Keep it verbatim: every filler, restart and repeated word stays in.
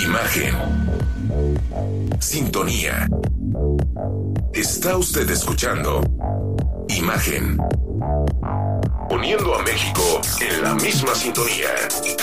Imagen. Sintonía. Está usted escuchando Imagen. Poniendo a México en la misma sintonía.